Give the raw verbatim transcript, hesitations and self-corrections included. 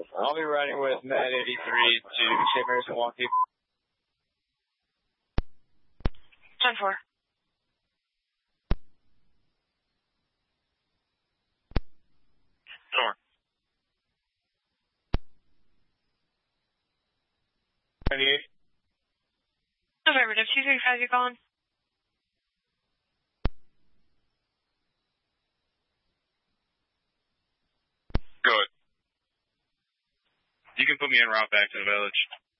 I'll be riding with Matt eighty-three to Saint Mary's Milwaukee. ten four. Four. ninety-eight. Affirmative. two three five, you calling? Good. You can put me en route back to the village.